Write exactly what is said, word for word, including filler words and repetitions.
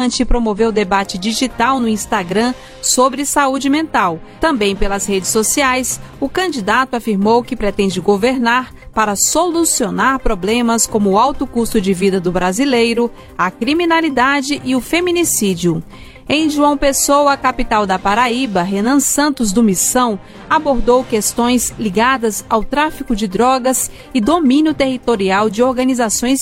palestrante promoveu debate digital no Instagram sobre saúde mental. Também pelas redes sociais, o candidato afirmou que pretende governar para solucionar problemas como o alto custo de vida do brasileiro, a criminalidade e o feminicídio. Em João Pessoa, capital da Paraíba, Renan Santos do Missão abordou questões ligadas ao tráfico de drogas e domínio territorial de organizações